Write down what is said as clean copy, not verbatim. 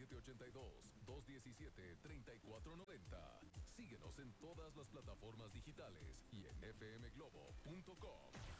782-217-3490. Síguenos en todas las plataformas digitales y en fmglobo.com.